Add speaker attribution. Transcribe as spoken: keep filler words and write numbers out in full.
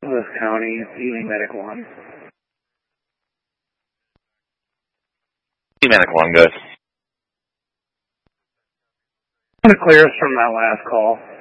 Speaker 1: This County, Ely Medic one.
Speaker 2: Ely Medic one, good.
Speaker 1: To clear us from that last call.